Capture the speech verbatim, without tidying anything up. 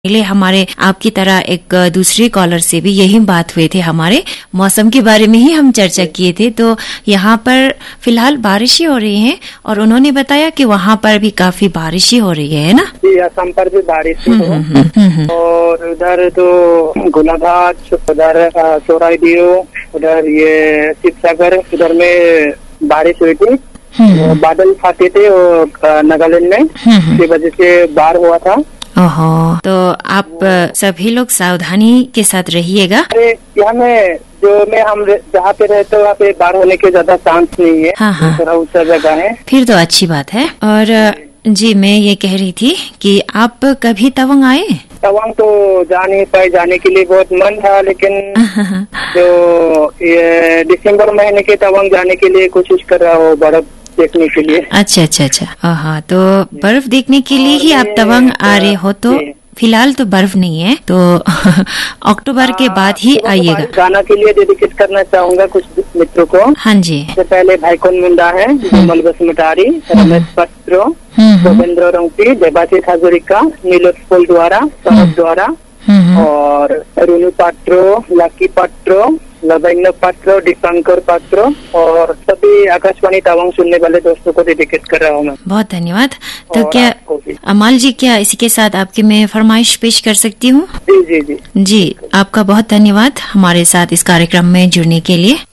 पहले हमारे आपकी तरह एक दूसरे कॉलर से भी यही बात हुए थे, हमारे मौसम के बारे में ही हम चर्चा किए थे। तो यहाँ पर फिलहाल बारिशें हो रही हैं और उन्होंने बताया कि वहाँ पर भी काफी बारिशें हो रही है ना? जी, असम पर भी बारिश है और उधर तो गोलाघाट, उधर चोराईडीओ, उधर ये शिवसागर, उधर में बारिश हुई थी। बादल फाटे थे और नागालैंड में, इसकी वजह से बाढ़ हुआ था। ओहो, तो आप सभी लोग सावधानी के साथ रहिएगा। अरे यहाँ में जो में हम जहाँ पे रहते हैं वहाँ पे बाढ़ होने के ज्यादा चांस नहीं है। हाँ हाँ, थोड़ा ऊंचा जगह है, फिर तो अच्छी बात है। और जी, मैं ये कह रही थी कि आप कभी तवांग आए? तवांग तो जा नहीं पाए, जाने के लिए बहुत मन था, लेकिन जो ये दिसंबर महीने के तवांग जाने के लिए कोशिश कर रहा हूँ बर्फ देखने के लिए। अच्छा अच्छा अच्छा, हाँ, तो बर्फ देखने के लिए ही आप तवांग आ रहे हो? तो फिलहाल तो बर्फ नहीं है, तो अक्टूबर के बाद ही आइएगा। गाना के लिए डेडिकेट करना चाहूंगा कुछ मित्रों को। हाँ जी। सबसे पहले भाईकोन मुंडा है, विमल बसुमतारी, रमेश पत्रो, गोविंद्र रंगपी, देवाशीष हाजरिका, नीलोत्पल पोल द्वारा, सौरभ द्वारा और रुनु पात्रो, लकी पात्रो, लवैन्य पात्रो, दीपांकर पात्रो और सभी आकाशवाणी तवांग सुनने वाले दोस्तों को डेडिकेट कर रहा हूँ मैं। बहुत धन्यवाद। तो क्या अमाल जी, क्या इसी के साथ आपकी मैं फरमाइश पेश कर सकती हूँ? जी जी जी जी, आपका बहुत धन्यवाद हमारे साथ इस कार्यक्रम में जुड़ने के लिए।